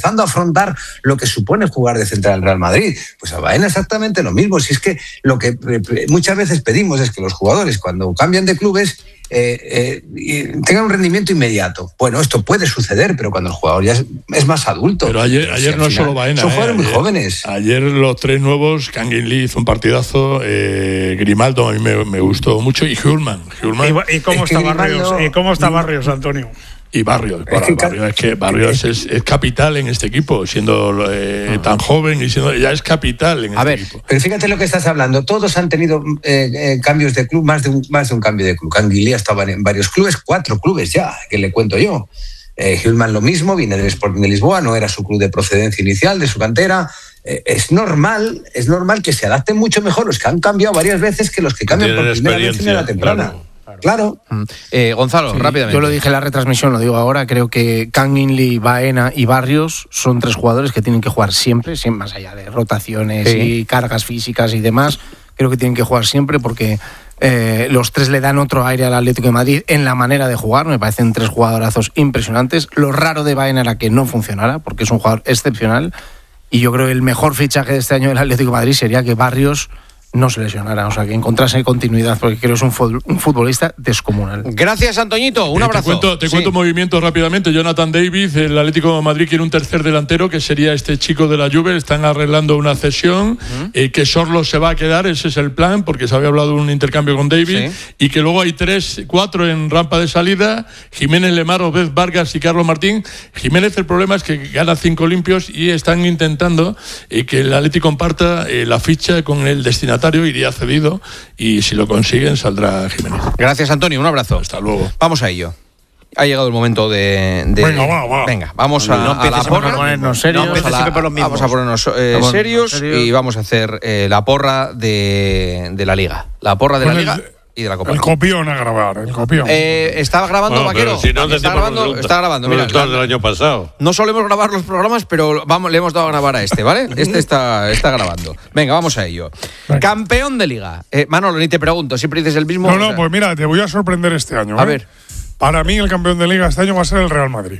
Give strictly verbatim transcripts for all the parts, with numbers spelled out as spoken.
empezando a afrontar lo que supone jugar de central en Real Madrid. Pues a Baena exactamente lo mismo. Si es que lo que muchas veces pedimos es que los jugadores, cuando cambian de clubes, eh, eh, tengan un rendimiento inmediato. Bueno, esto puede suceder, pero cuando el jugador ya es, es más adulto. Pero ayer, pero ayer si no final, solo Baena. Son jugadores eh, muy ayer, jóvenes. Ayer los tres nuevos, Kangin Lee hizo un partidazo, eh, Grimaldo a mí me, me gustó mucho, y Hjulman. Hjulman ¿Y, y cómo es que está Barrios? Grimaldo, ¿Y cómo está Barrios, Antonio? Y Barrios, Es que, Barrios, es que Barrios es, es capital en este equipo, siendo eh, tan joven y siendo ya es capital en A este ver, equipo. Pero fíjate lo que estás hablando. Todos han tenido eh, eh, cambios de club, más de un, más de un cambio de club. Kangin Lee estaba en varios clubes, cuatro clubes ya, que le cuento yo. Eh, Hjulman lo mismo, viene del Sporting de Lisboa, no era su club de procedencia inicial, de su cantera. Eh, es normal, es normal que se adapten mucho mejor los que han cambiado varias veces que los que cambian por primera vez en la temprana. Claro. Claro. eh, Gonzalo, Sí, rápidamente. Yo lo dije en la retransmisión, lo digo ahora. Creo que Kangin Lee, Baena y Barrios son tres jugadores que tienen que jugar siempre, siempre más allá de rotaciones Sí. y cargas físicas y demás. Creo que tienen que jugar siempre porque eh, los tres le dan otro aire al Atlético de Madrid en la manera de jugar. Me parecen tres jugadorazos impresionantes. Lo raro de Baena era que no funcionara, porque es un jugador excepcional. Y yo creo que el mejor fichaje de este año del Atlético de Madrid sería que Barrios no se lesionara, o sea, que encontrase continuidad, porque creo que es un, fut- un futbolista descomunal. Gracias, Antoñito. Un Eh, abrazo. Te cuento, te Sí. cuento movimientos rápidamente. Jonathan David, el Atlético de Madrid quiere un tercer delantero, que sería este chico de la Juve. Están arreglando una cesión, uh-huh. eh, que Sorlo se va a quedar, ese es el plan, porque se había hablado de un intercambio con David, sí. Y que luego hay tres, cuatro en rampa de salida, Jiménez, Lemar, Obed Vargas y Carlos Martín. Jiménez, el problema es que gana cinco limpios y están intentando eh, que el Atlético comparta eh, la ficha con el destinatario, iría cedido, y si lo consiguen saldrá Jiménez. Gracias, Antonio, un abrazo. Hasta luego. Vamos a ello. Ha llegado el momento de... de Venga, va, va. Venga, vamos a, No a la porra. a ponernos serios. No, vamos, a la- Siempre por los mismos. vamos a ponernos eh, Vamos, serios, serios. y vamos a hacer eh, la porra de, de la Liga. La porra de Con la el- Liga y de la Copa. El copión a grabar, el copión. Eh, ¿Estaba grabando, Bueno, Vaquero? pero si no, está decimos grabando, resulta- está grabando. Mira, resultados del año pasado. no solemos grabar los programas, pero vamos, le hemos dado a grabar a este, ¿vale? Este está, está grabando. Venga, vamos a ello. Venga. Campeón de Liga. Eh, Manolo, ni te pregunto, siempre dices el mismo. No, o no, sea- pues mira, te voy a sorprender este año. A ¿eh? ver. Para mí el campeón de Liga este año va a ser el Real Madrid.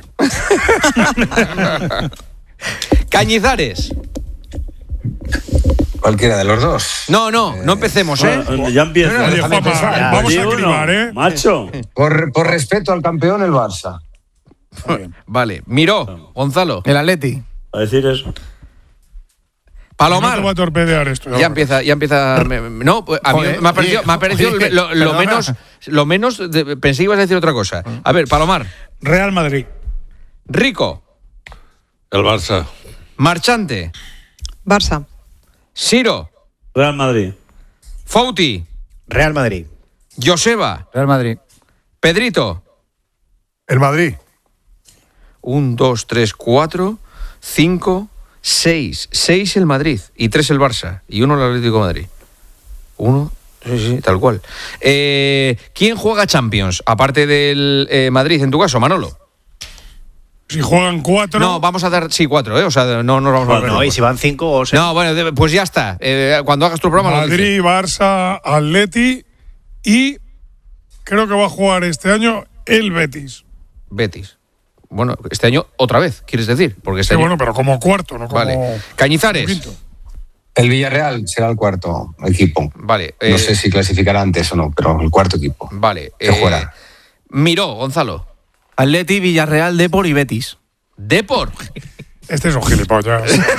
Cañizares. Cualquiera de los dos. No, no, no empecemos, ¿eh? Bueno, ya empieza. Oye, déjame Juanma, empezar. vamos Di a uno, cribar, ¿eh? Macho. Por, por respeto al campeón, el Barça. Vale, Miró, Gonzalo, El Atleti. A decir eso. No Palomar. te va a torpedear esto. Ya empieza, ya empieza. me- me- No, pues a mí Joder, me ha parecido, oye, me ha parecido oye, lo, lo perdona. menos, lo menos. de- pensé que ibas a decir otra cosa. A ver, Palomar, Real Madrid. Rico, El Barça. Marchante, Barça. Siro, Real Madrid. Fouti, Real Madrid. Joseba, Real Madrid. Pedrito. El Madrid. Un, dos, tres, cuatro, cinco, seis. Seis el Madrid y tres el Barça y uno el Atlético de Madrid. Uno, sí, sí, tal cual. Eh, ¿Quién juega Champions? Aparte del eh, Madrid, en tu caso, Manolo. Si juegan cuatro. No, vamos a dar, sí, cuatro, ¿eh? O sea, no nos vamos a volver No, y locos. si van cinco o seis. No, bueno, de- pues ya está. Eh, cuando hagas tu programa lo dices. Madrid, Barça, Atleti y creo que va a jugar este año el Betis. Betis. Bueno, este año otra vez, ¿quieres decir? Porque este Sí, año... bueno, pero como cuarto, no como Vale. Cañizares. quinto. El Villarreal será el cuarto equipo. Vale. eh, No sé si clasificará antes o no, pero el cuarto equipo. Vale. Que juega. Miró, Gonzalo. Atleti, Villarreal, Depor y Betis. Depor. Este es un gilipollas.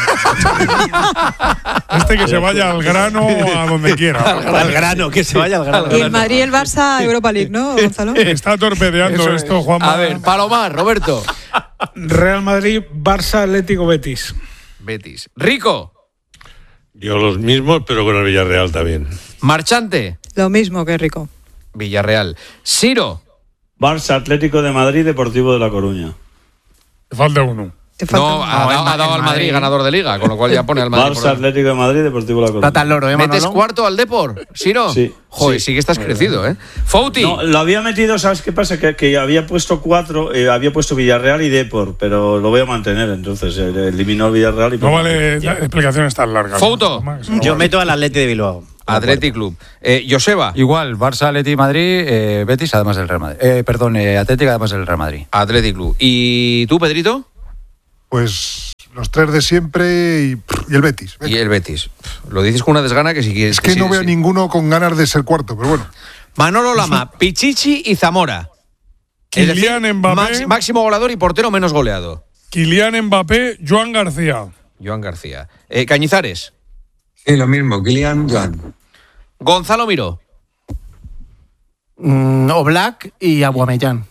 Este que se vaya al grano a donde quiera. Al grano, que se vaya al grano. Y el Madrid y el Barça, Europa League, ¿no, Gonzalo? Está torpedeando Eso esto, es. Juanma. A ver, Palomar, Roberto. Real Madrid, Barça, Atlético, Betis. Betis. Rico. Yo los mismos, pero con el Villarreal también. Marchante. Lo mismo que Rico. Villarreal. Siro. Barça, Atlético de Madrid, Deportivo de La Coruña. Te falta uno. Te falta No, uno. ha, dado- ha dado al Madrid ganador de Liga, con lo cual ya pone al Madrid. Barça, por- Atlético de Madrid, Deportivo de La Coruña. Está tan loro, ¿eh, ¿Metes Manolo? cuarto al Depor, Siro? Sí. Joder, Sí. sí que estás crecido, ¿eh? Fouti. No, lo había metido, ¿sabes qué pasa? Que, que había puesto cuatro, eh, había puesto Villarreal y Depor, pero lo voy a mantener, entonces eh, eliminó el Villarreal y... No vale la- explicaciones tan largas. Fouto. Juanma, que se lo Yo vale. meto al Atleti de Bilbao. Athletic Club. Eh, Joseba. Igual, Barça, Atleti, Madrid, eh, Betis, además del Real Madrid. Eh, perdón, eh, Atlético, además del Real Madrid. Athletic Club. ¿Y tú, Pedrito? Pues Los tres de siempre y, y el Betis. Y el Betis. Lo dices con una desgana que si quieres. Es que sí, no veo sí. ninguno con ganas de ser cuarto, pero bueno. Manolo Lama, Pichichi y Zamora. Es decir, Kylian Mbappé. max- máximo goleador y portero menos goleado. Kylian Mbappé, Joan García. Joan García. Eh, Cañizares. Sí, lo mismo, Kylian, Joan. Gonzalo Miró. Mm, Oblak y Aubameyang.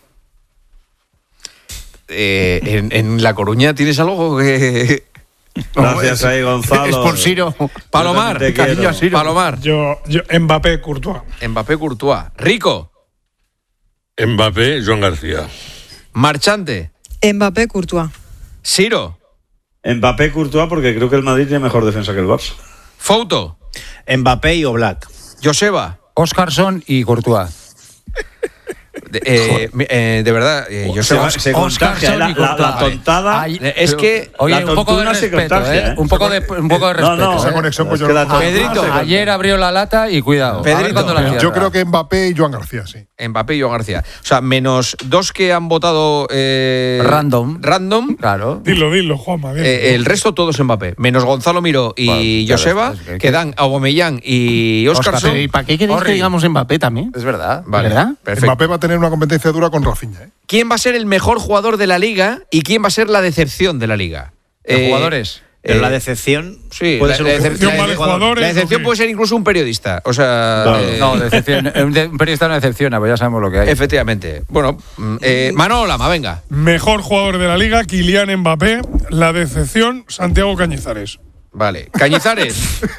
Eh, en, en La Coruña tienes algo que. Gracias ahí, Gonzalo. Es por Siro. Palomar. Yo también te quiero. Cariño a Siro. Palomar. Yo, yo, Mbappé, Courtois. Mbappé Courtois. Rico. Mbappé, Joan García. Marchante. Mbappé, Courtois. Siro. Mbappé, Courtois, porque creo que el Madrid tiene mejor defensa que el Barça. Fouto. Mbappé y Oblak. Joseba. Oscarson y Courtois. De, eh, eh, de verdad, eh, Joseba. Se, se contagia la, la, la tontada. Ay, Es que. Oye, la un poco de tontuna se respeto, contagia, ¿eh? ¿eh? Un poco de, un poco de No, respeto. no, Esa ¿eh? conexión, pues es yo que la no- tontuna Pedrito, se contagia. Ayer abrió la lata y cuidado. Pedrito, a ver cuándo la yo cierra. Yo creo que Mbappé y Joan García, sí. Mbappé y Joan García. O sea, menos dos que han votado. eh, Random. Random. Claro. Dilo, dilo, Juanma. dilo. Eh, el resto todos Mbappé. Menos Gonzalo Miró y Bueno, claro, Joseba, es que- que dan Aubameyang y Oscarson. Pero, ¿y para qué queréis que Horri. digamos Mbappé también? Es verdad. Vale, ¿Verdad? perfecto. Mbappé va a tener una competencia dura con Rafinha, ¿eh? ¿Quién va a ser el mejor jugador de la liga y quién va a ser la decepción de la liga? ¿De Eh, jugadores? Pero eh, la decepción Sí, puede la, ser la un decep- Decepción la vale decep- jugadores, la decepción ¿o qué? puede ser incluso un periodista. O sea, Claro. eh, No, decepción. Un, de- un periodista no decepciona, pues ya sabemos lo que hay. efectivamente. Bueno, mm, eh, Manolo Lama, venga. Mejor jugador de la liga, Kylian Mbappé. La decepción, Santiago Cañizares. Vale. Cañizares.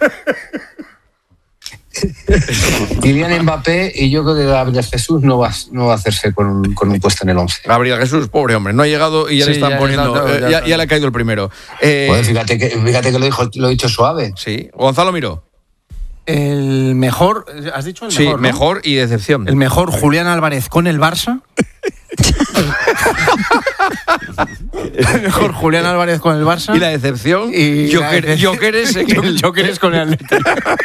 Kylian Mbappé y yo creo que Gabriel Jesús no va, no va a hacerse con un, con un puesto en el once. Gabriel Jesús, pobre hombre, no ha llegado y ya Sí, le están ya poniendo. está, eh, ya ya, está. ya le ha caído el primero. Eh, Joder, fíjate que, fíjate que lo, dijo, lo he dicho suave. sí. Gonzalo Miró. El mejor. ¿Has dicho el Sí, mejor? ¿no? mejor y decepción. El mejor, Julián Álvarez con el Barça. El mejor, Julián Álvarez con el Barça. Y la decepción. Y yo la que decepción- yo que eres el Yo que eres con el Atlético.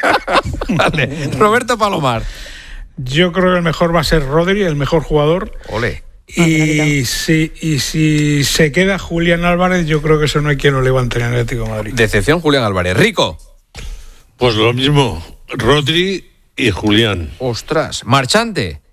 Vale. Roberto Palomar. Yo creo que el mejor va a ser Rodri, el mejor jugador. Ole. Y si, y si se queda Julián Álvarez, yo creo que eso no hay quien lo levante en el Atlético de Madrid. Decepción Julián Álvarez. Rico. Pues lo mismo, Rodri y Julián. Ostras. Marchante.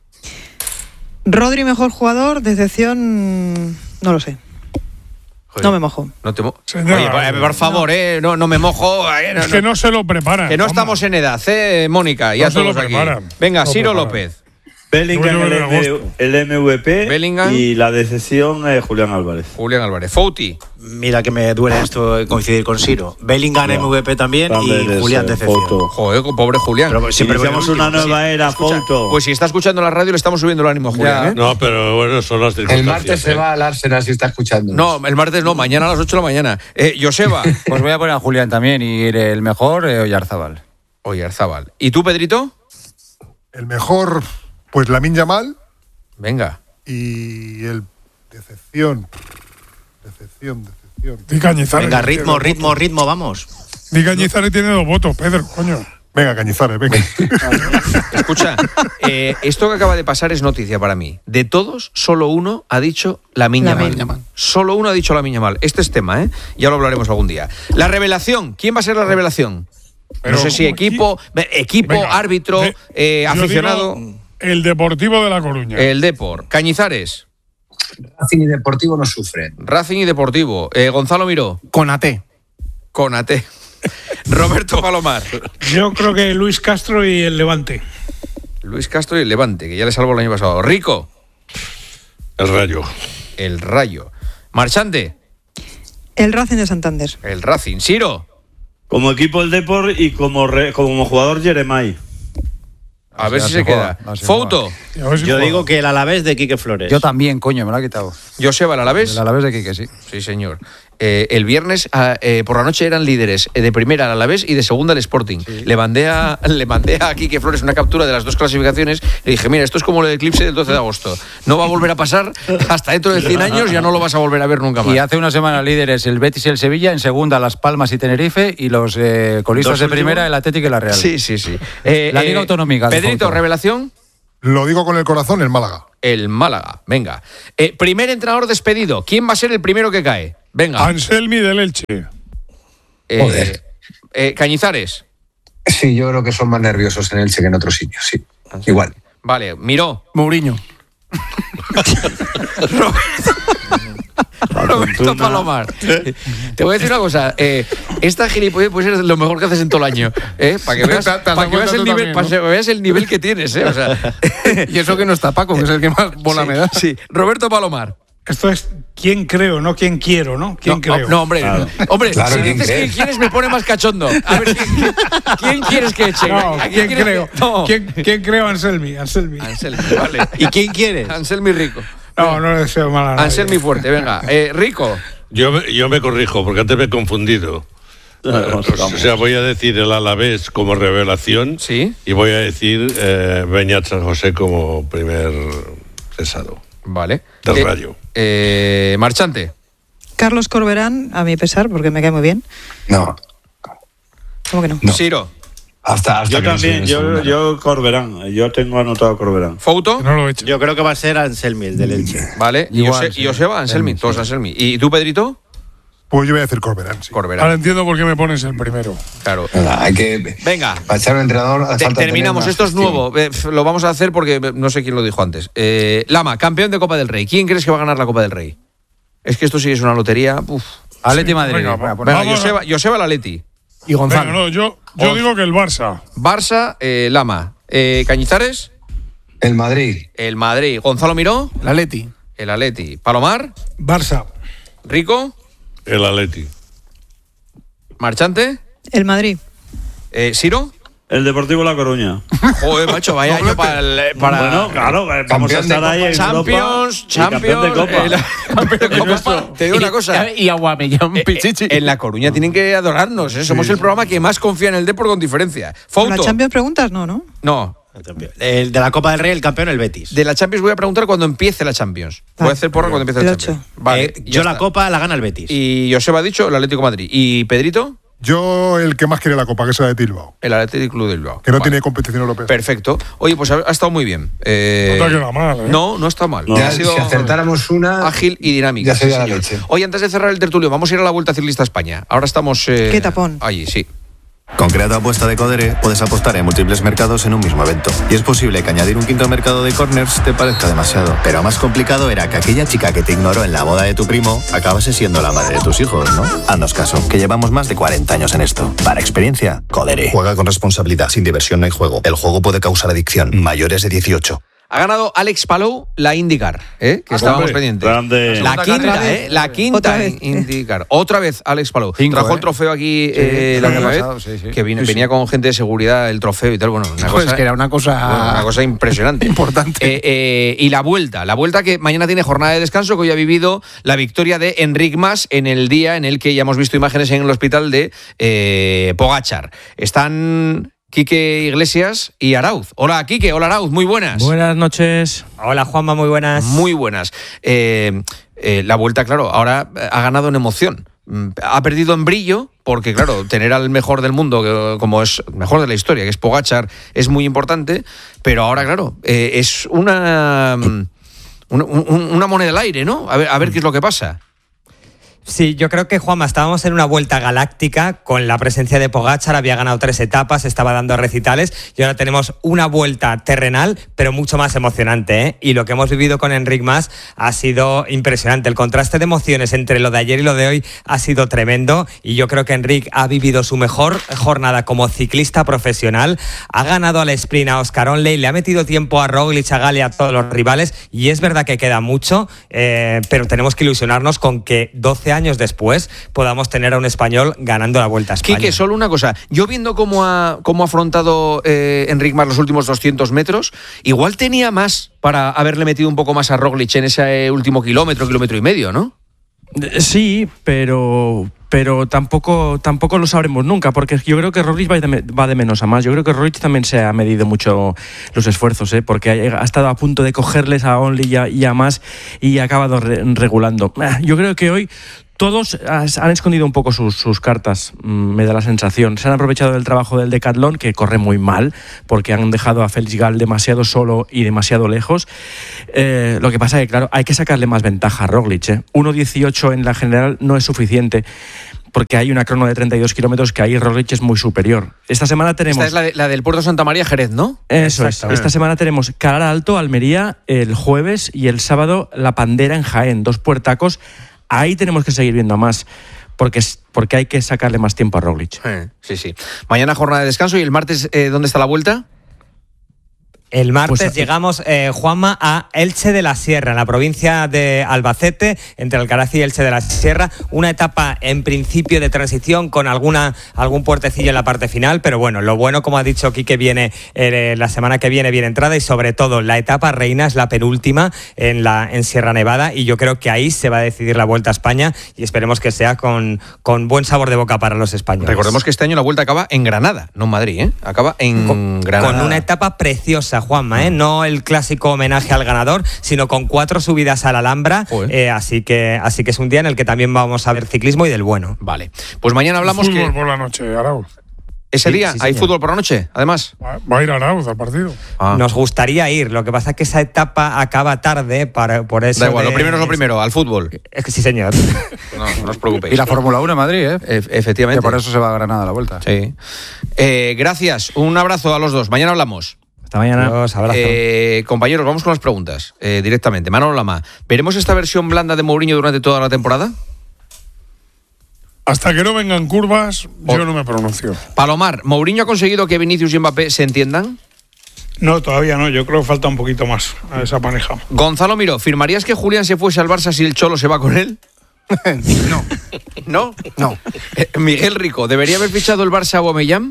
Rodri, mejor jugador. Decepción. No lo sé. Joder, No me mojo. No te mo- Señora, Oye, por, por favor, eh, no, no me mojo. eh, no, Es que no. no se lo preparan. Que no Juanma. estamos en edad, ¿eh, Mónica? Ya No se lo todos aquí. preparan. Venga, No Ciro preparan. López. Bellingham, Yo el, creo que en M- agosto. el M V P. Bellingham. Y la decepción, eh, Julián Álvarez. Julián Álvarez. Fouti. Mira que me duele esto eh, coincidir con Siro. Bellingham Ya. M V P también También y es, Julián eh, decepción. Foto. Joder, pobre Julián. Pero siempre Iniciamos voy el una último. nueva era, Escucha, Foto. pues si está escuchando la radio, le estamos subiendo el ánimo a Julián, Ya. ¿eh? No, pero bueno, son las El circunstancias. martes se ¿eh? va al Arsenal si está escuchando. No, el martes no, mañana a las ocho de la mañana. Eh, Joseba. Pues voy a poner a Julián también y el mejor, eh, Oyarzábal. Oye, Arzabal. ¿Y tú, Pedrito? El mejor, pues Lamine Yamal Venga. y el decepción. Decepción, decepción. Di Cañizares. Venga, tiene ritmo, dos ritmo, votos. ritmo, vamos. Di Cañizares tiene dos votos, Pedro, coño. Venga, Cañizares, venga. Escucha, eh, esto que acaba de pasar es noticia para mí. De todos, solo uno ha dicho la miña Lamine mal. Yamal. Solo uno ha dicho la miña mal. Este es tema, ¿eh? Ya lo hablaremos algún día. La revelación. ¿Quién va a ser la revelación? Pero no sé si ¿cómo equipo, ve- equipo, Venga, árbitro, ve- eh, yo aficionado. digo el Deportivo de La Coruña. El Depor. Cañizares. Racing y Deportivo no sufren. Racing y Deportivo. Eh, Gonzalo Miró. Con A T. Conate. Roberto Palomar. Yo creo que Luis Castro y el Levante. Luis Castro y el Levante, que ya le salvó el año pasado. Rico. El Rayo. El Rayo. Marchante. El Racing de Santander. El Racing. Siro. Como equipo el Depor y como, re- como jugador Jeremai. A ver Ya si se se juega, queda. no se Fouto. Y a ver si Yo juega. digo que el Alavés de Quique Flores. Yo también, coño, me lo ha quitado. Joseba el Alavés. El Alavés de Quique, sí. Sí, señor. Eh, el viernes ah, eh, por la noche eran líderes eh, de primera el Alavés y de segunda el Sporting. Le mandé a le mandé a Quique Flores una captura de las dos clasificaciones y dije, mira, esto es como el eclipse del doce de agosto. No va a volver a pasar hasta dentro de cien años, ya no lo vas a volver a ver nunca más. Y hace una semana líderes el Betis y el Sevilla, en segunda Las Palmas y Tenerife, y los eh, colistas ¿Dos de últimos? primera el Atlético y la Real. Sí, sí, sí. Eh, La Liga eh, Autonómica de Pedrito, Fouto. revelación. Lo digo con el corazón, el Málaga. El Málaga. Venga. Eh, primer entrenador despedido. ¿Quién va a ser el primero que cae? Venga. Anselmi del Elche. Eh, Joder. eh, Cañizares. Sí, yo creo que son más nerviosos en Elche que en otros sitios, sí. Anselmi. Igual. Vale, Miró. Mourinho. Roberto Palomar. Te voy a decir una cosa. Eh, esta gilipollez puede ser lo mejor que haces en todo el año. ¿eh? Para que veas, Te- te has para dado que veas cuenta el tú nivel, también, para ¿no? que veas el nivel que tienes. ¿eh? O sea, Y eso que no está Paco, que es el que más bola sí, me da. Sí, Roberto Palomar. Esto es quién creo, no quién quiero, ¿no? ¿Quién no, creo? No, hombre, Claro. no. hombre, Claro, si ¿quién dices crees? quién quieres me pone más cachondo. A ver, ¿quién, quién quieres que eche? No, ¿A ¿quién quieres creo? que- No. ¿Quién, quién creo? Anselmi, Anselmi. Anselmi, vale. ¿Y quién quieres? Anselmi Rico. No, no le deseo mal a nadie. Anselmi fuerte, venga. Eh, Rico. Yo, me- yo me corrijo, porque antes me he confundido. Vamos, Eh, vamos. O sea, voy a decir el Alavés como revelación Sí. y voy a decir eh, Beñat San José como primer cesado Vale. del Eh, Rayo. eh, Marchante. Carlos Corberán, a mi pesar, porque me cae muy bien. No, ¿Cómo que no? No. Siro. hasta, hasta Yo que no también, se- yo, yo Corberán. Yo tengo anotado Corberán. Fouto. No lo he hecho. Yo creo que va a ser Anselmi, el del Elche. Vale. Y Igual, Jose- sí. y Joseba, Anselmi. Sí. Todos Anselmi. ¿Y tú, Pedrito? Pues yo voy a decir Corberán, sí. Corberán. Ahora entiendo por qué me pones el primero. Claro. Venga, hay que. Venga. Para echar un entrenador. hace Te- falta tener terminamos, una esto es gestión. nuevo. Eh, f- lo vamos a hacer porque eh, no sé quién lo dijo antes. Eh, Lama, campeón de Copa del Rey. ¿Quién crees que va a ganar la Copa del Rey? Es que esto sí es una lotería. Uf. Atleti Madrid. venga, Venga, va. pues Venga, Vamos a- Joseba, Joseba el Atleti. Y Gonzalo. Venga, no, yo, yo Os- digo que el Barça. Barça, eh, Lama. Eh, Cañizares, El Madrid. el Madrid. Gonzalo Miró, La Leti. el Atleti. Palomar, Barça. Rico, El Atleti. Marchante, El Madrid. eh, Siro. El Deportivo La Coruña. Joder, macho, vaya año para el. Para Bueno, claro, eh, vamos a Campeón de estar ahí en Champions, Europa y campeón Champions, de Copa. eh, la- campeón de Copa. Te digo una cosa. Y Aguamellán, Eh, eh, Pichichi. en La Coruña tienen que adorarnos, ¿eh? Somos el programa que más confía en el Depor con diferencia. ¿La Fouto. Champions preguntas? No, ¿no? No. El de la Copa del Rey, el campeón, el Betis. De la Champions voy a preguntar cuando empiece la Champions. Voy a Vale. hacer porra cuando empiece El la ocho. Champions. Vale. Eh, ya yo la está. Copa la gana el Betis. Y Joseba ha dicho el Atlético de Madrid. ¿Y Pedrito? Yo el que más quiere la Copa, que es la de Bilbao, El Atlético Club de Bilbao. que no Vale. tiene competición europea. Perfecto. Oye, pues ha, ha estado muy bien. Eh, No te ha quedado mal, ¿eh? No, no está mal. No. Ha Ya, sido si acertáramos una. ágil y dinámica. ya sería sí, la señor. leche. Oye, antes de cerrar el tertulio, vamos a ir a la Vuelta Ciclista a España. Ahora estamos... eh, Qué tapón. Allí, sí. Con Creato Apuesta de Codere puedes apostar en múltiples mercados en un mismo evento. Y es posible que añadir un quinto mercado de corners te parezca demasiado. Pero más complicado era que aquella chica que te ignoró en la boda de tu primo acabase siendo la madre de tus hijos, ¿no? Haznos caso, que llevamos más de cuarenta años en esto. Para experiencia, Codere. Juega con responsabilidad. Sin diversión no hay juego. El juego puede causar adicción. Mayores de dieciocho. Ha ganado Alex Palou la IndyCar, ¿eh? que estábamos Hombre, pendientes. grande. La quinta, carrera. ¿eh? La quinta Otra vez. IndyCar. Otra vez Alex Palou. Cinco, Trajo ¿eh? el trofeo aquí eh, el la año última vez, pasado, sí, sí. que vine- Sí, sí. venía con gente de seguridad el trofeo y tal. Bueno, una Pues cosa, que era una cosa. bueno, una cosa impresionante. Importante. Eh, eh, y la vuelta, la vuelta que mañana tiene jornada de descanso, que hoy ha vivido la victoria de Enric Mas en el día en el que ya hemos visto imágenes en el hospital de eh, Pogačar. Están Quique Iglesias y Arauz. Hola, Quique. Hola, Arauz. Muy buenas. Buenas noches. Hola, Juanma, muy buenas. Muy buenas. Eh, eh, la vuelta, claro, ahora ha ganado en emoción. Mm, Ha perdido en brillo, porque claro, tener al mejor del mundo, que, como es el mejor de la historia, que es Pogačar, es muy importante, pero ahora, claro, eh, es una, mm, una, un- una moneda al aire, ¿no? A ver, a ver qué es lo que pasa. Sí, yo creo que, Juanma, estábamos en una vuelta galáctica con la presencia de Pogačar, había ganado tres etapas, estaba dando recitales y ahora tenemos una vuelta terrenal, pero mucho más emocionante, ¿eh? Y lo que hemos vivido con Enric Mas ha sido impresionante. El contraste de emociones entre lo de ayer y lo de hoy ha sido tremendo y yo creo que Enric ha vivido su mejor jornada como ciclista profesional, ha ganado al sprint a Oscar Onley, le ha metido tiempo a Roglic, a Gali, a todos los rivales y es verdad que queda mucho, eh, pero tenemos que ilusionarnos con que doce años después podamos tener a un español ganando la Vuelta a España. Quique, solo una cosa. Yo viendo cómo ha, cómo ha afrontado eh, Enric Mas los últimos doscientos metros, igual tenía más para haberle metido un poco más a Roglic en ese eh, último kilómetro, kilómetro y medio, ¿no? Sí, pero pero tampoco tampoco lo sabremos nunca, porque yo creo que Roglic va de, va de menos a más. Yo creo que Roglic también se ha medido mucho los esfuerzos, ¿eh? Porque ha, ha estado a punto de cogerles a Only y a, y a Mas y ha acabado re, regulando. Yo creo que hoy Todos han escondido un poco sus, sus cartas, me da la sensación. Se han aprovechado del trabajo del Decathlon, que corre muy mal, porque han dejado a Félix Gall demasiado solo y demasiado lejos. Eh, lo que pasa es que, claro, hay que sacarle más ventaja a Roglic. ¿eh? uno dieciocho en la general no es suficiente, porque hay una crono de treinta y dos kilómetros que ahí Roglic es muy superior. Esta semana tenemos... Esta es la, de, la del Puerto Santa María, Jerez, ¿no? Eso es. Esta semana tenemos Calar Alto, Almería, el jueves, y el sábado La Pandera en Jaén. Dos puertacos. Ahí tenemos que seguir viendo más, porque, porque hay que sacarle más tiempo a Roglic. Sí, sí. Mañana jornada de descanso, y el martes, eh, ¿dónde está la vuelta? El martes Pues, llegamos, eh, Juanma, a Elche de la Sierra, en la provincia de Albacete, entre Alcaraz y Elche de la Sierra. Una etapa en principio de transición con alguna algún puertecillo en la parte final, pero bueno, lo bueno, como ha dicho Quique, viene eh, la semana que viene viene entrada, y sobre todo la etapa reina es la penúltima en, la, en Sierra Nevada, y yo creo que ahí se va a decidir la Vuelta a España, y esperemos que sea con, con buen sabor de boca para los españoles. Recordemos que este año la Vuelta acaba en Granada, no en Madrid, ¿eh? Acaba en con, Granada. Con una etapa preciosa, Juanma, ¿eh? No el clásico homenaje al ganador, sino con cuatro subidas a la Alhambra, eh, así que así que es un día en el que también vamos a ver ciclismo y del bueno. Vale, pues mañana hablamos fútbol que... por la noche, Arauz. Ese Sí, día sí, hay señor. fútbol por la noche, además. Va, va a ir Arauz al partido. Ah. Nos gustaría ir, lo que pasa es que esa etapa acaba tarde, para, por eso... Da igual, de- lo primero es lo primero, al fútbol. Es que sí, señor. No, no os preocupéis. Y la Fórmula uno en Madrid, ¿eh? E- efectivamente. Que por eso se va a Granada la vuelta. Sí. Eh, gracias, un abrazo a los dos. Mañana hablamos. Hasta mañana. Adiós, abrazo. Eh, compañeros, vamos con las preguntas eh, directamente. Manolo Lama, ¿veremos esta versión blanda de Mourinho durante toda la temporada? Hasta que no vengan curvas, yo no me pronuncio. Palomar, ¿Mourinho ha conseguido que Vinicius y Mbappé se entiendan? No, todavía no. Yo creo que falta un poquito más a esa pareja. Gonzalo Miró, ¿firmarías que Julián se fuese al Barça si el Cholo se va con él? No. ¿No? No. Eh, Miguel Rico, ¿debería haber fichado el Barça a Aubameyang?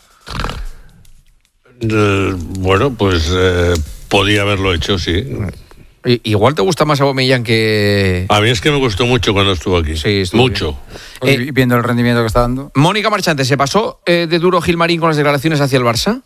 Eh, bueno, pues eh, podía haberlo hecho, sí. I- Igual te gusta más Aubameyang que... A mí es que me gustó mucho cuando estuvo aquí. Sí, estuvo mucho. Eh, Y viendo el rendimiento que está dando. Mónica Marchante, ¿se pasó eh, de duro Gilmarín con las declaraciones hacia el Barça?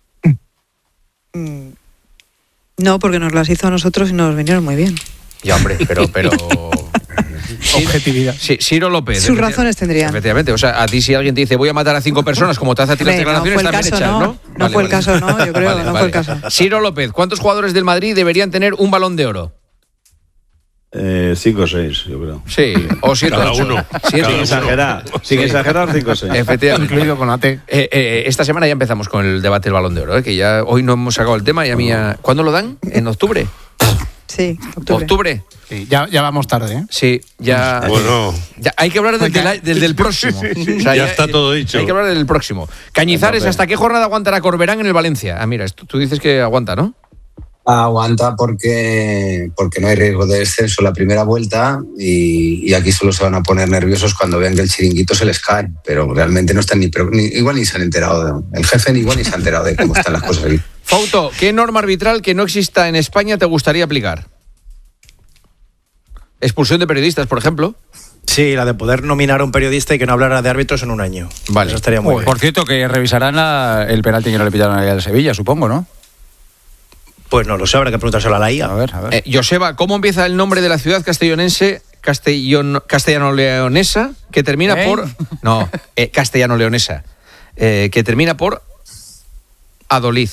No, porque nos las hizo a nosotros y nos vinieron muy bien. Ya, hombre, pero... pero... Objetividad. Sí, Ciro López. Sus efecti- razones tendrían. Efectivamente, o sea, a ti si alguien te dice voy a matar a cinco personas, como te hace a ti las Hombre, no declaraciones, fue el también caso, echas, ¿no? ¿no? No fue el caso, no, yo creo, no fue el caso. Ciro López, ¿cuántos jugadores del Madrid deberían tener un Balón de Oro? Eh, cinco o seis, yo creo. Sí, o siete Cada ocho. uno. Siete, Sin ocho. exagerar, sin Sí. exagerar, cinco o seis. Efectivamente. Incluido con A T. Eh, eh, esta semana ya empezamos con el debate del Balón de Oro, eh, que ya hoy no hemos sacado el tema y a mí ya... ¿Cuándo lo dan? ¿En octubre? Sí, octubre. ¿Octubre? Sí, ya, ya vamos tarde, ¿eh? Sí, ya... Bueno, ya hay que hablar del, del, del, del próximo. O sea, ya está todo dicho. Hay que hablar del próximo. Cañizares, Entonces- ¿hasta qué jornada aguantará Corberán en el Valencia? Ah, mira, esto- tú dices que aguanta, ¿no? Aguanta porque, porque no hay riesgo de descenso la primera vuelta y, y aquí solo se van a poner nerviosos cuando vean que el chiringuito se les cae, pero realmente no están ni, pre- ni igual ni se han enterado, de, el jefe ni igual ni se ha enterado de cómo están las cosas aquí. Fauto, ¿qué norma arbitral que no exista en España te gustaría aplicar? Expulsión de periodistas, por ejemplo. Sí, la de poder nominar a un periodista y que no hablara de árbitros en un año. Vale. Eso estaría muy bien. Por cierto, que revisarán la- el penalti que no le pitaron a del Sevilla, supongo, ¿no? Pues no lo sé, habrá que preguntárselo a la I A. A ver, a ver. Eh, Joseba, ¿cómo empieza el nombre de la ciudad castellonense, castellon- castellano-leonesa, que termina ¿Eh? por... No, eh, castellano-leonesa, eh, que termina por Adolid.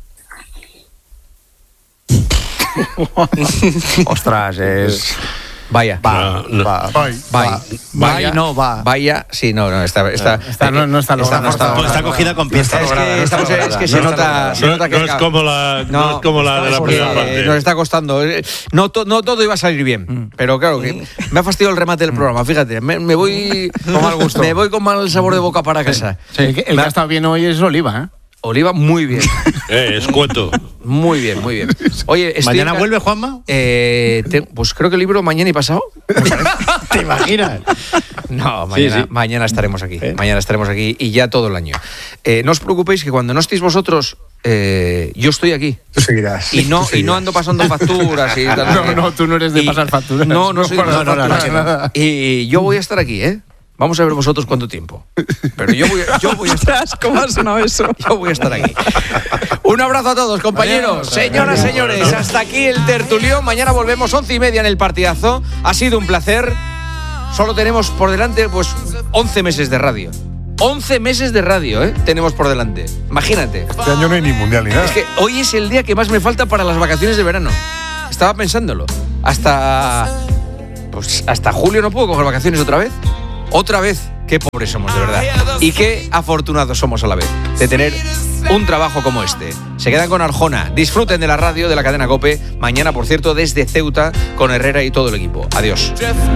Ostras, es... Vaya. Va, No, no. va, Bye. Vaya. Vaya, no, va. Vaya, sí, no, no, está... está, Está- no- no está logrado. no está, Pues está cogida con piezas. Es que, estamos- es que se nota, se No, nota que no es como la, no, es como la de la porque, primera eh, parte. nos está costando. Eh, No, to- no todo iba a salir bien, pero claro que me ha fastidiado el remate del programa. Fíjate, me, me voy Con mal gusto. me voy con mal sabor de boca para casa. El que, el que ha estado bien hoy es Oliva, ¿eh? Oliva, muy bien, Eh, escueto. muy bien, muy bien. Oye, estoy ¿Mañana en- vuelve, Juanma? Eh, te- pues creo que el libro mañana y pasado. ¿Te imaginas? No, mañana, Sí, sí. mañana estaremos aquí. ¿Eh? Mañana estaremos aquí y ya todo el año. Eh, no os preocupéis que cuando no estéis vosotros, eh, yo estoy aquí. Tú seguirás. Y no, tú y seguirás. no ando pasando facturas y tal. No, no, tú no eres de Y- pasar facturas. No, no soy de No, pasar no, no, facturas. no, no, no. Y yo voy a estar aquí, ¿eh? Vamos a ver vosotros cuánto tiempo. Pero yo voy, yo voy a estar. Ostras, ¿cómo ha sonado eso? Yo voy a estar aquí. Un abrazo a todos, compañeros. Señoras, señores, hasta aquí el tertulión. Mañana volvemos once y media en el partidazo. Ha sido un placer. solo tenemos por delante pues once meses de radio. once meses de radio, ¿eh? Tenemos por delante. Imagínate. Este año no hay ni mundial ni nada. Es que hoy es el día que más me falta para las vacaciones de verano. Estaba pensándolo. Hasta... Pues hasta julio no puedo coger vacaciones otra vez. Otra vez. Qué pobres somos, de verdad. Y qué afortunados somos a la vez de tener un trabajo como este. Se quedan con Arjona. Disfruten de la radio de la cadena COPE. Mañana, por cierto, desde Ceuta con Herrera y todo el equipo. Adiós.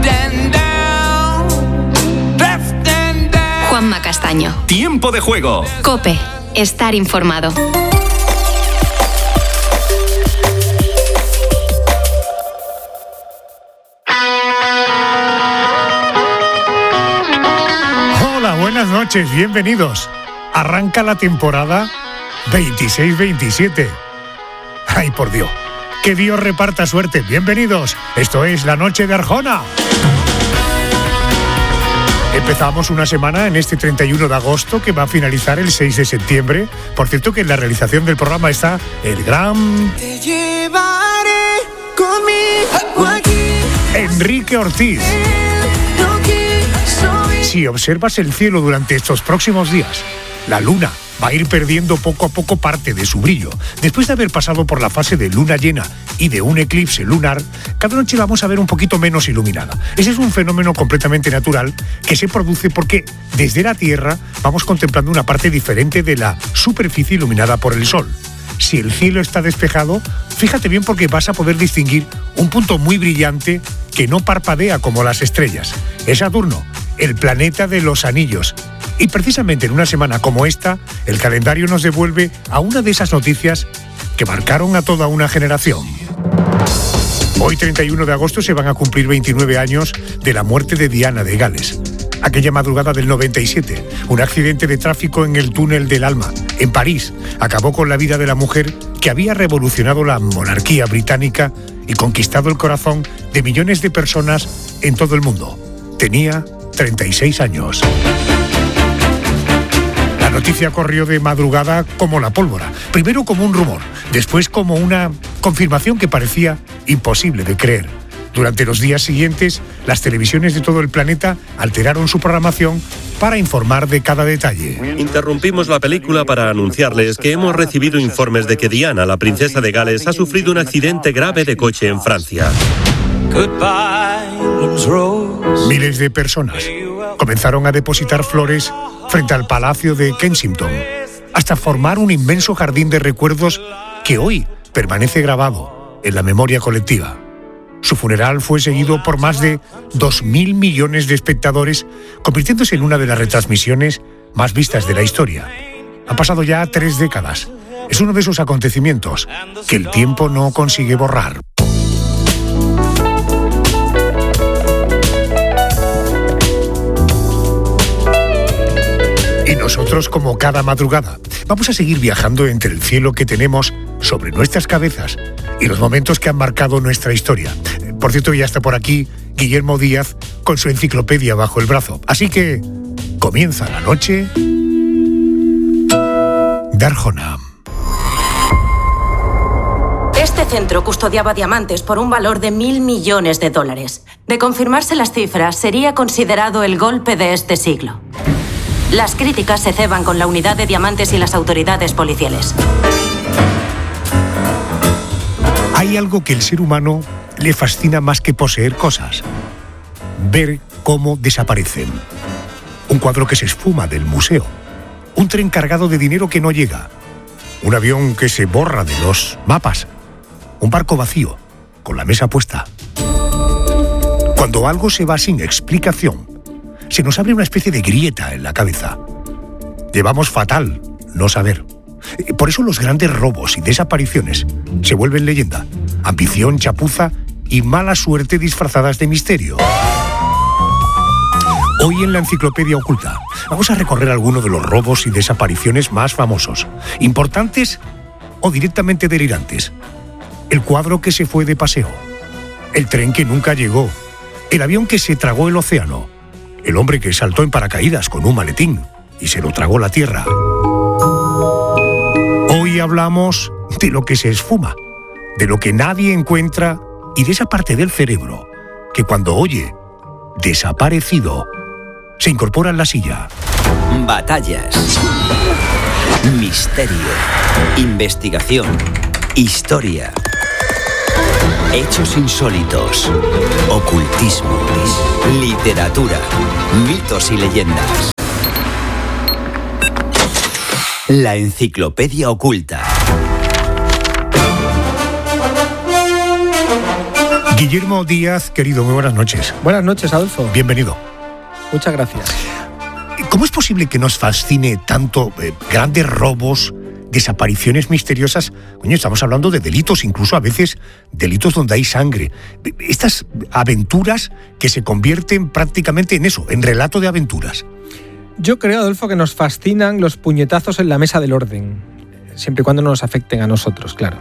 Juanma Castaño. Tiempo de juego. COPE. Estar informado. Hola, buenas noches, bienvenidos. Arranca la temporada veintiséis veintisiete. Ay, por Dios. Que Dios reparta suerte. Bienvenidos. Esto es La Noche de Arjona. Empezamos una semana en este treinta y uno de agosto que va a finalizar el seis de septiembre. Por cierto que en la realización del programa está el gran... Te llevaré conmigo aquí. Enrique Ortiz. Si observas el cielo durante estos próximos días, la luna va a ir perdiendo poco a poco parte de su brillo. Después de haber pasado por la fase de luna llena y de un eclipse lunar, cada noche vamos a ver un poquito menos iluminada. Ese es un fenómeno completamente natural que se produce porque desde la Tierra vamos contemplando una parte diferente de la superficie iluminada por el Sol. Si el cielo está despejado, fíjate bien porque vas a poder distinguir un punto muy brillante que no parpadea como las estrellas. Es Saturno, el planeta de los anillos. Y precisamente en una semana como esta, el calendario nos devuelve a una de esas noticias que marcaron a toda una generación. Hoy, treinta y uno de agosto, se van a cumplir veintinueve años de la muerte de Diana de Gales. Aquella madrugada del noventa y siete, un accidente de tráfico en el túnel del Alma, en París, acabó con la vida de la mujer que había revolucionado la monarquía británica y conquistado el corazón de millones de personas en todo el mundo. Tenía treinta y seis años. La noticia corrió de madrugada como la pólvora. Primero como un rumor, después como una confirmación que parecía imposible de creer. Durante los días siguientes, las televisiones de todo el planeta alteraron su programación para informar de cada detalle. Interrumpimos la película para anunciarles que hemos recibido informes de que Diana, la princesa de Gales, ha sufrido un accidente grave de coche en Francia. Miles de personas comenzaron a depositar flores frente al Palacio de Kensington, hasta formar un inmenso jardín de recuerdos que hoy permanece grabado en la memoria colectiva. Su funeral fue seguido por más de dos mil millones de espectadores, convirtiéndose en una de las retransmisiones más vistas de la historia. Han pasado ya tres décadas. Es uno de esos acontecimientos que el tiempo no consigue borrar. Y nosotros, como cada madrugada, vamos a seguir viajando entre el cielo que tenemos sobre nuestras cabezas y los momentos que han marcado nuestra historia. Por cierto, ya está por aquí Guillermo Díaz con su enciclopedia bajo el brazo. Así que comienza la noche de Arjona. Este centro custodiaba diamantes por un valor de mil millones de dólares. De confirmarse las cifras, sería considerado el golpe de este siglo. Las críticas se ceban con la unidad de diamantes y las autoridades policiales. Hay algo que el ser humano le fascina más que poseer cosas: ver cómo desaparecen. Un cuadro que se esfuma del museo, un tren cargado de dinero que no llega, un avión que se borra de los mapas, un barco vacío, con la mesa puesta. Cuando algo se va sin explicación, se nos abre una especie de grieta en la cabeza. Llevamos fatal no saber. Por eso los grandes robos y desapariciones se vuelven leyenda, ambición, chapuza y mala suerte disfrazadas de misterio. Hoy en la Enciclopedia Oculta vamos a recorrer algunos de los robos y desapariciones más famosos, importantes o directamente delirantes. El cuadro que se fue de paseo, el tren que nunca llegó, el avión que se tragó el océano, el hombre que saltó en paracaídas con un maletín y se lo tragó la tierra. Hoy hablamos de lo que se esfuma, de lo que nadie encuentra y de esa parte del cerebro que cuando oye desaparecido. Se incorpora en la silla. Batallas. Misterio. Investigación. Historia. Hechos insólitos. Ocultismo. Literatura. Mitos y leyendas. La enciclopedia oculta. Guillermo Díaz, querido, muy buenas noches. Buenas noches, Adolfo. Bienvenido. Muchas gracias. ¿Cómo es posible que nos fascine tanto eh, grandes robos, desapariciones misteriosas? Coño, estamos hablando de delitos, incluso a veces delitos donde hay sangre. Estas aventuras que se convierten prácticamente en eso, en relato de aventuras. Yo creo, Adolfo, que nos fascinan los puñetazos en la mesa del orden, siempre y cuando no nos afecten a nosotros, claro.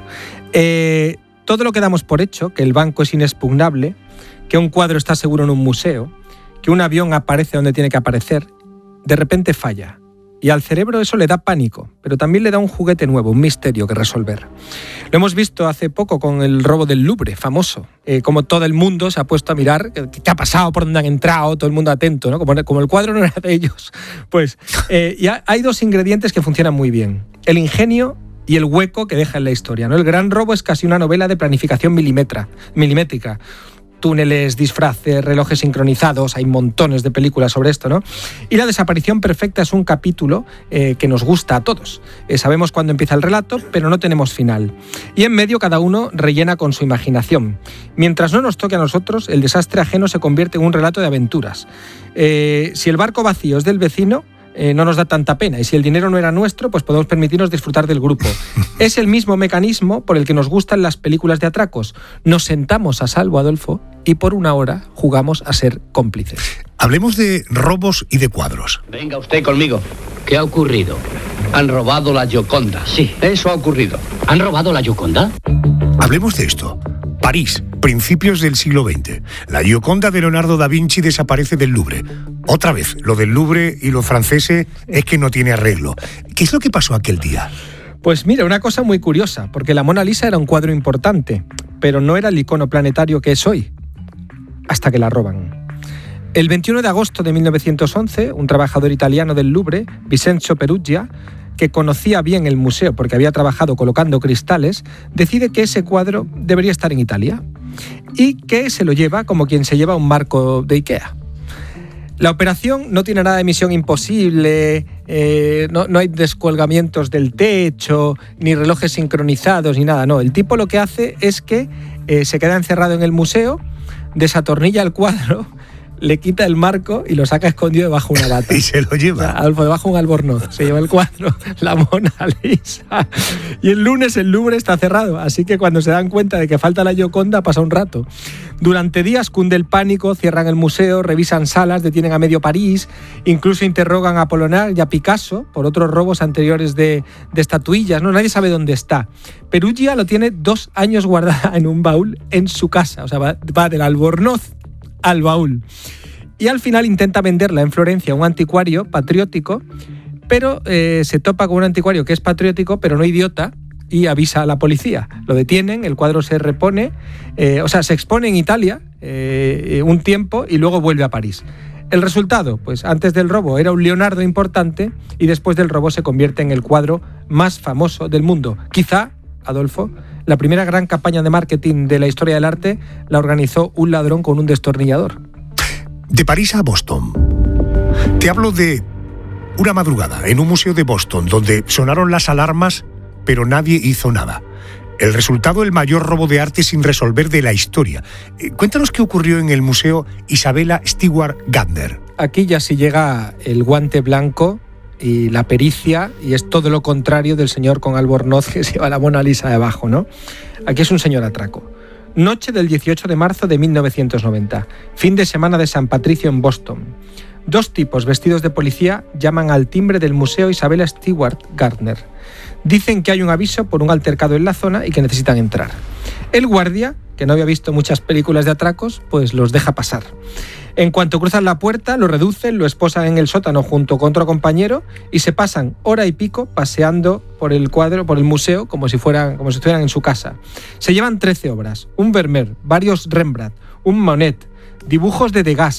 Eh, todo lo que damos por hecho, que el banco es inexpugnable, que un cuadro está seguro en un museo, que un avión aparece donde tiene que aparecer, de repente falla. Y al cerebro eso le da pánico, pero también le da un juguete nuevo, un misterio que resolver. Lo hemos visto hace poco con el robo del Louvre, famoso. Eh, como todo el mundo se ha puesto a mirar qué, qué ha pasado, por dónde han entrado, todo el mundo atento, ¿no? Como, como el cuadro no era de ellos. Pues eh, y hay dos ingredientes que funcionan muy bien. El ingenio y el hueco que deja en la historia, ¿no? El gran robo es casi una novela de planificación milimetra, milimétrica. Túneles, disfraces, relojes sincronizados, hay montones de películas sobre esto, ¿no? Y la desaparición perfecta es un capítulo eh, que nos gusta a todos. Eh, sabemos cuándo empieza el relato, pero no tenemos final. Y en medio cada uno rellena con su imaginación. Mientras no nos toque a nosotros, el desastre ajeno se convierte en un relato de aventuras. Eh, si el barco vacío es del vecino, Eh, no nos da tanta pena, y si el dinero no era nuestro, pues podemos permitirnos disfrutar del grupo. Es el mismo mecanismo por el que nos gustan las películas de atracos. Nos sentamos a salvo, Adolfo, y por una hora jugamos a ser cómplices. Hablemos de robos y de cuadros. Venga usted conmigo. ¿Qué ha ocurrido? Han robado la Gioconda. Sí, eso ha ocurrido. ¿Han robado la Gioconda? Hablemos de esto. París, principios del siglo veinte. La Gioconda de Leonardo da Vinci desaparece del Louvre. Otra vez, lo del Louvre y los franceses es que no tiene arreglo. ¿Qué es lo que pasó aquel día? Pues mira, una cosa muy curiosa, porque la Mona Lisa era un cuadro importante, pero no era el icono planetario que es hoy, hasta que la roban. El veintiuno de agosto de mil novecientos once, un trabajador italiano del Louvre, Vincenzo Peruggia, que conocía bien el museo porque había trabajado colocando cristales, decide que ese cuadro debería estar en Italia y que se lo lleva como quien se lleva un marco de Ikea. La operación no tiene nada de misión imposible, eh, no, no hay descolgamientos del techo, ni relojes sincronizados, ni nada. No, el tipo lo que hace es que eh, se queda encerrado en el museo, desatornilla el cuadro, le quita el marco y lo saca escondido debajo de una bata. Y se lo lleva. O sea, Adolfo, debajo de un albornoz. Se lleva el cuadro, la Mona Lisa. Y el lunes el Louvre está cerrado, así que cuando se dan cuenta de que falta la Gioconda pasa un rato. Durante días cunde el pánico, cierran el museo, revisan salas, detienen a medio París, incluso interrogan a Apollinaire y a Picasso por otros robos anteriores de, de estatuillas, ¿no? Nadie sabe dónde está. Peruggia lo tiene dos años guardada en un baúl en su casa, o sea, va, va del albornoz al baúl. Y al final intenta venderla en Florencia a un anticuario patriótico, pero eh, se topa con un anticuario que es patriótico, pero no idiota, y avisa a la policía. Lo detienen, el cuadro se repone, eh, o sea, se expone en Italia eh, un tiempo y luego vuelve a París. El resultado, pues antes del robo era un Leonardo importante y después del robo se convierte en el cuadro más famoso del mundo. Quizá, Adolfo, la primera gran campaña de marketing de la historia del arte la organizó un ladrón con un destornillador. De París a Boston. Te hablo de una madrugada en un museo de Boston donde sonaron las alarmas, pero nadie hizo nada. El resultado, el mayor robo de arte sin resolver de la historia. Eh, cuéntanos qué ocurrió en el Museo Isabella Stewart Gardner. Aquí ya sí llega el guante blanco y la pericia, y es todo lo contrario del señor con albornoz que se lleva la Mona Lisa debajo, ¿no? Aquí es un señor atraco. Noche del dieciocho de marzo de mil novecientos noventa, fin de semana de San Patricio en Boston. Dos tipos vestidos de policía llaman al timbre del Museo Isabella Stewart Gardner. Dicen que hay un aviso por un altercado en la zona y que necesitan entrar. El guardia, que no había visto muchas películas de atracos, pues los deja pasar. En cuanto cruzan la puerta, lo reducen, lo esposan en el sótano junto con otro compañero y se pasan hora y pico paseando por el cuadro, por el museo, como si fueran, como si estuvieran en su casa. Se llevan trece obras, un Vermeer, varios Rembrandt, un Monet, dibujos de Degas,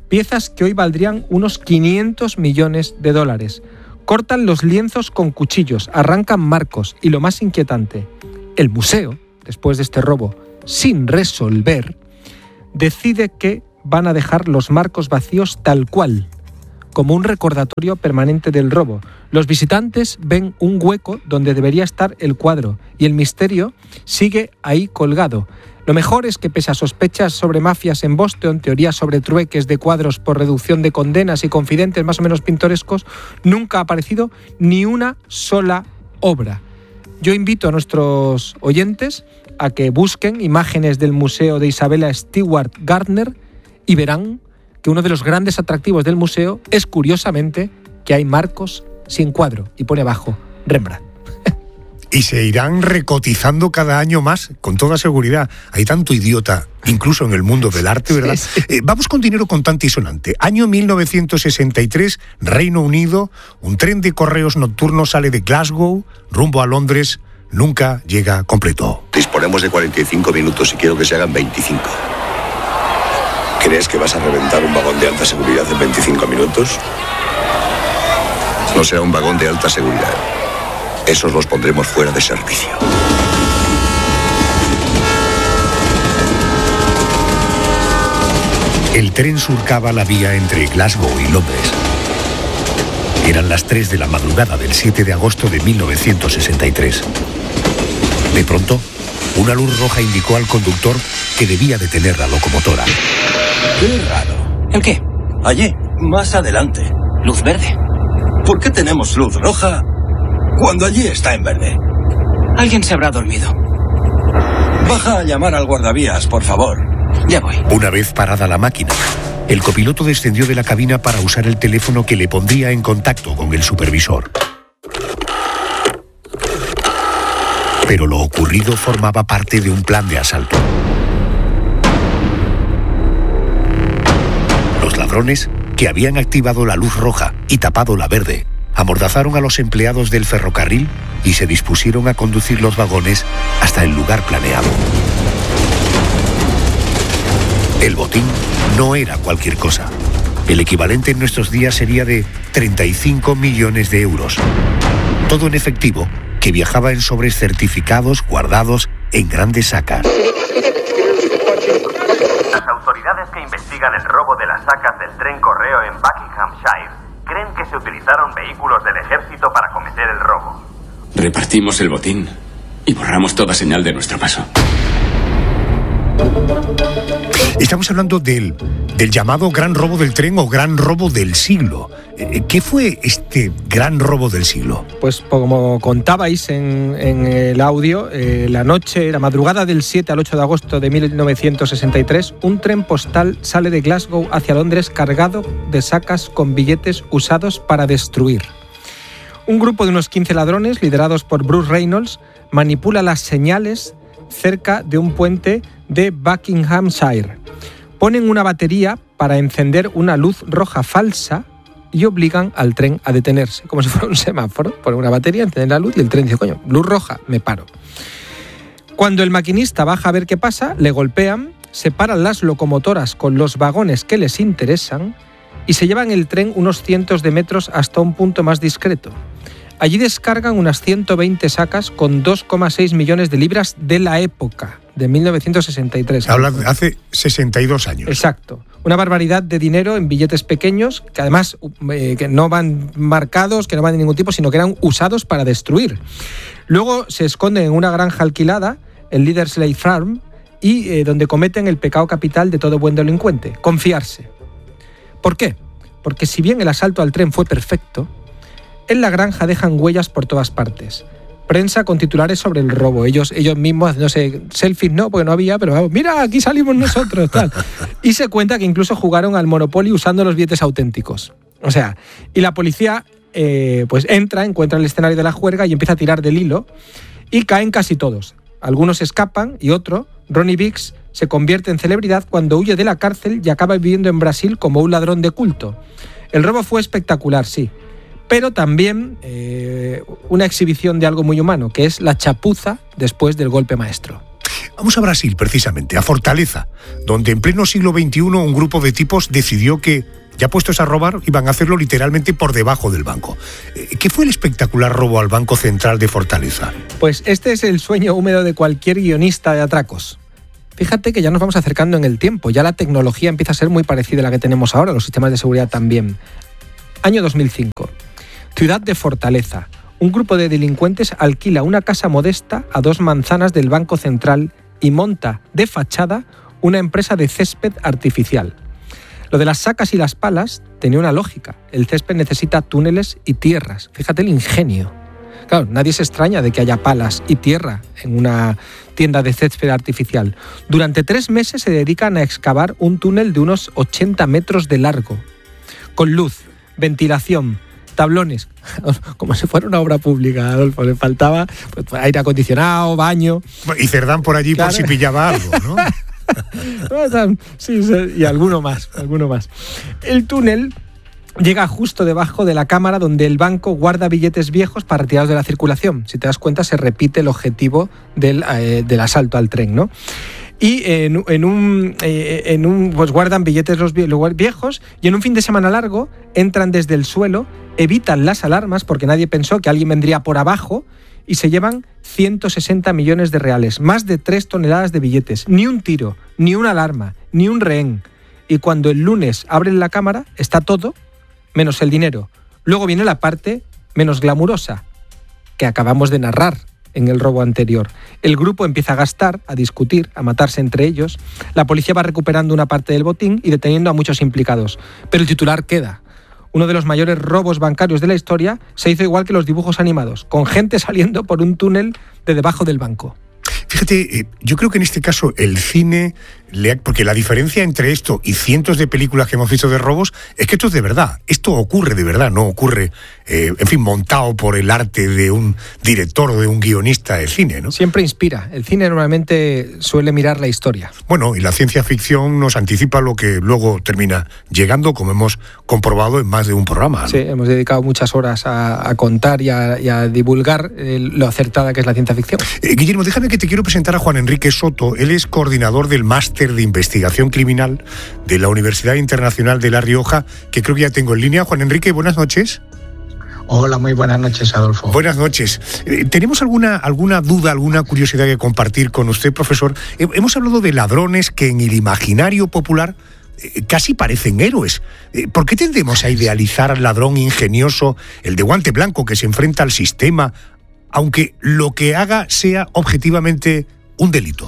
Piezas que hoy valdrían unos quinientos millones de dólares. Cortan los lienzos con cuchillos, arrancan marcos y lo más inquietante, el museo, después de este robo sin resolver, decide que van a dejar los marcos vacíos tal cual, como un recordatorio permanente del robo. Los visitantes ven un hueco donde debería estar el cuadro y el misterio sigue ahí colgado. Lo mejor es que, pese a sospechas sobre mafias en Boston, teorías sobre trueques de cuadros por reducción de condenas y confidentes más o menos pintorescos, nunca ha aparecido ni una sola obra. Yo invito a nuestros oyentes a que busquen imágenes del Museo de Isabella Stewart Gardner y verán que uno de los grandes atractivos del museo es, curiosamente, que hay marcos sin cuadro, y pone abajo Rembrandt. Y se irán recotizando cada año más, con toda seguridad. Hay tanto idiota, incluso en el mundo del arte, ¿verdad? Sí, sí. Eh, vamos con dinero contante y sonante. Año mil novecientos sesenta y tres, Reino Unido, un tren de correos nocturno sale de Glasgow, rumbo a Londres, nunca llega completo. Disponemos de cuarenta y cinco minutos y quiero que se hagan veinticinco. ¿Crees que vas a reventar un vagón de alta seguridad en veinticinco minutos? No será un vagón de alta seguridad. Esos los pondremos fuera de servicio. El tren surcaba la vía entre Glasgow y Londres. Eran las tres de la madrugada del siete de agosto de mil novecientos sesenta y tres. De pronto, una luz roja indicó al conductor que debía detener la locomotora. Qué raro. ¿El qué? Allí, más adelante. Luz verde. ¿Por qué tenemos luz roja cuando allí está en verde? Alguien se habrá dormido. Baja a llamar al guardavías, por favor. Ya voy. Una vez parada la máquina, el copiloto descendió de la cabina para usar el teléfono que le pondría en contacto con el supervisor. Pero lo ocurrido formaba parte de un plan de asalto. Los ladrones, que habían activado la luz roja y tapado la verde, amordazaron a los empleados del ferrocarril y se dispusieron a conducir los vagones hasta el lugar planeado. El botín no era cualquier cosa. El equivalente en nuestros días sería de treinta y cinco millones de euros. Todo en efectivo, que viajaba en sobres certificados guardados en grandes sacas. Las autoridades que investigan el robo de las sacas del tren correo en Buckinghamshire creen que se utilizaron vehículos del ejército para cometer el robo. Repartimos el botín y borramos toda señal de nuestro paso. Estamos hablando del, del llamado gran robo del tren o gran robo del siglo. ¿Qué fue este gran robo del siglo? Pues como contabais en, en el audio, eh, la noche, la madrugada del siete al ocho de agosto de mil novecientos sesenta y tres, un tren postal sale de Glasgow hacia Londres cargado de sacas con billetes usados para destruir. Un grupo de unos quince ladrones, liderados por Bruce Reynolds, manipula las señales cerca de un puente de Buckinghamshire. Ponen una batería para encender una luz roja falsa y obligan al tren a detenerse, como si fuera un semáforo. Ponen una batería, encenden la luz y el tren dice, coño, luz roja, me paro. Cuando el maquinista baja a ver qué pasa, le golpean, separan las locomotoras con los vagones que les interesan y se llevan el tren unos cientos de metros hasta un punto más discreto. Allí descargan unas ciento veinte sacas con dos coma seis millones de libras de la época, de mil novecientos sesenta y tres. Habla de hace sesenta y dos años. Exacto. Una barbaridad de dinero en billetes pequeños, que además eh, que no van marcados, que no van de ningún tipo, sino que eran usados para destruir. Luego se esconden en una granja alquilada, el Leadersley Farm, y eh, donde cometen el pecado capital de todo buen delincuente, confiarse. ¿Por qué? Porque si bien el asalto al tren fue perfecto, en la granja dejan huellas por todas partes. Prensa con titulares sobre el robo. Ellos, ellos mismos, no sé, selfies no, porque no había, pero vamos, mira, aquí salimos nosotros, tal. Y se cuenta que incluso jugaron al Monopoly usando los billetes auténticos. O sea, y la policía eh, pues entra, encuentra el escenario de la juerga y empieza a tirar del hilo y caen casi todos. Algunos escapan y otro, Ronnie Biggs, se convierte en celebridad cuando huye de la cárcel y acaba viviendo en Brasil como un ladrón de culto. El robo fue espectacular, sí, pero también eh, una exhibición de algo muy humano, que es la chapuza después del golpe maestro. Vamos a Brasil, precisamente, a Fortaleza, donde en pleno siglo veintiuno un grupo de tipos decidió que, ya puestos a robar, iban a hacerlo literalmente por debajo del banco. ¿Qué fue el espectacular robo al Banco Central de Fortaleza? Pues este es el sueño húmedo de cualquier guionista de atracos. Fíjate que ya nos vamos acercando en el tiempo, ya la tecnología empieza a ser muy parecida a la que tenemos ahora, los sistemas de seguridad también. Año dos mil cinco, ciudad de Fortaleza. Un grupo de delincuentes alquila una casa modesta a dos manzanas del Banco Central y monta de fachada una empresa de césped artificial. Lo de las sacas y las palas tenía una lógica. El césped necesita túneles y tierras. Fíjate el ingenio. Claro, nadie se extraña de que haya palas y tierra en una tienda de césped artificial. Durante tres meses se dedican a excavar un túnel de unos ochenta metros de largo, con luz, ventilación, tablones, como si fuera una obra pública, Adolfo. Le faltaba pues, aire acondicionado, baño. Y Cerdán por allí, claro, por si pillaba algo, ¿no? Sí, y alguno más, alguno más. El túnel llega justo debajo de la cámara donde el banco guarda billetes viejos para retirarlos de la circulación. Si te das cuenta, se repite el objetivo del, eh, del asalto al tren, ¿no? Y en, en, un, eh, en un pues guardan billetes los viejos y en un fin de semana largo entran desde el suelo, evitan las alarmas porque nadie pensó que alguien vendría por abajo y se llevan ciento sesenta millones de reales, más de tres toneladas de billetes, ni un tiro, ni una alarma, ni un rehén. Y cuando el lunes abren la cámara, está todo menos el dinero. Luego viene la parte menos glamurosa, que acabamos de narrar en el robo anterior. El grupo empieza a gastar, a discutir, a matarse entre ellos. La policía va recuperando una parte del botín y deteniendo a muchos implicados. Pero el titular queda. Uno de los mayores robos bancarios de la historia se hizo igual que los dibujos animados, con gente saliendo por un túnel de debajo del banco. Fíjate, eh, yo creo que en este caso el cine, le, porque la diferencia entre esto y cientos de películas que hemos visto de robos es que esto es de verdad, esto ocurre de verdad, no ocurre, eh, en fin, montado por el arte de un director o de un guionista de cine, ¿no? Siempre inspira, el cine normalmente suele mirar la historia. Bueno, y la ciencia ficción nos anticipa lo que luego termina llegando, como hemos comprobado en más de un programa, ¿no? Sí, hemos dedicado muchas horas a, a contar y a, y a divulgar eh, lo acertada que es la ciencia ficción. Eh, Guillermo, déjame que te quiero presentar a Juan Enrique Soto. Él es coordinador del Máster de Investigación Criminal de la Universidad Internacional de La Rioja, que creo que ya tengo en línea. Juan Enrique, buenas noches. Hola, muy buenas noches, Adolfo. Buenas noches. Eh, ¿Tenemos alguna, alguna duda, alguna curiosidad que compartir con usted, profesor? Eh, hemos hablado de ladrones que en el imaginario popular eh, casi parecen héroes. Eh, ¿Por qué tendemos a idealizar al ladrón ingenioso, el de guante blanco que se enfrenta al sistema, aunque lo que haga sea objetivamente un delito?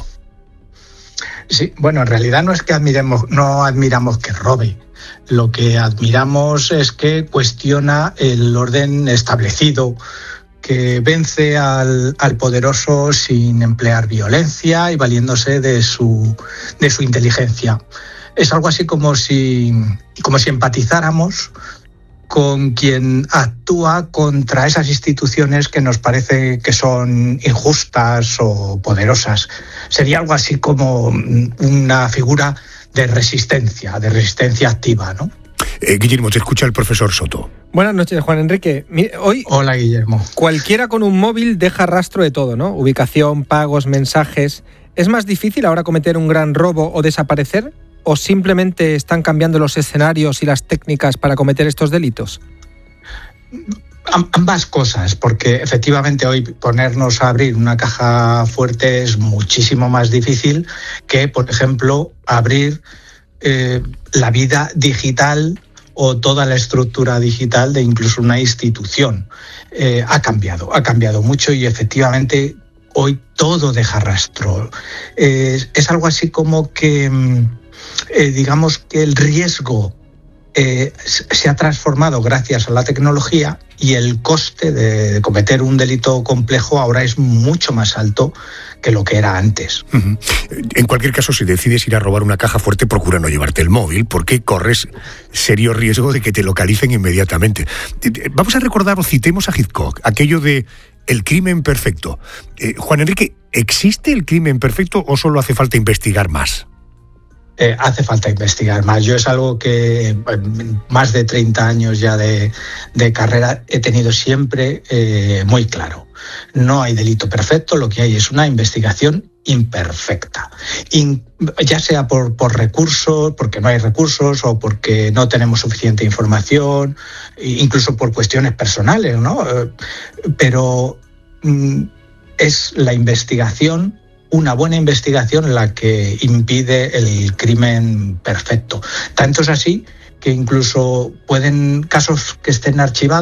Sí, bueno, en realidad no es que admiremos, no admiramos que robe. Lo que admiramos es que cuestiona el orden establecido, que vence al, al poderoso sin emplear violencia y valiéndose de su, de su inteligencia. Es algo así como si, como si empatizáramos con quien actúa contra esas instituciones que nos parece que son injustas o poderosas. Sería algo así como una figura de resistencia, de resistencia activa, ¿no? Eh, Guillermo, te escucha el profesor Soto. Buenas noches, Juan Enrique. Hoy, Hola, Guillermo. Cualquiera con un móvil deja rastro de todo, ¿no? Ubicación, pagos, mensajes. ¿Es más difícil ahora cometer un gran robo o desaparecer? ¿O simplemente están cambiando los escenarios y las técnicas para cometer estos delitos? Ambas cosas, porque efectivamente hoy ponernos a abrir una caja fuerte es muchísimo más difícil que, por ejemplo, abrir eh, la vida digital o toda la estructura digital de incluso una institución. Eh, ha cambiado, ha cambiado mucho y efectivamente hoy todo deja rastro. Eh, es algo así como que... Eh, digamos que el riesgo eh, se ha transformado gracias a la tecnología y el coste de cometer un delito complejo ahora es mucho más alto que lo que era antes. Uh-huh. En cualquier caso, si decides ir a robar una caja fuerte, procura no llevarte el móvil, porque corres serio riesgo de que te localicen inmediatamente. Vamos a recordar, o citemos a Hitchcock, aquello de el crimen perfecto. Eh, Juan Enrique, ¿existe el crimen perfecto o solo hace falta investigar más? Eh, hace falta investigar más. Yo es algo que en más de treinta años ya de, de carrera he tenido siempre eh, muy claro. No hay delito perfecto, lo que hay es una investigación imperfecta, In, ya sea por, por recursos, porque no hay recursos o porque no tenemos suficiente información, incluso por cuestiones personales, ¿no? Pero mm, es la investigación, una buena investigación, la que impide el crimen perfecto. Tanto es así que incluso pueden casos que estén archivados